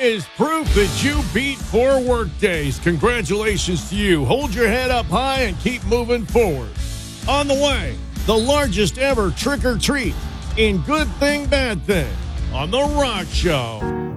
is proof that you beat 4 work days. Congratulations to you. Hold your head up high and keep moving forward. On the way, the largest ever trick or treat in Good Thing, Bad Thing on The Rock Show.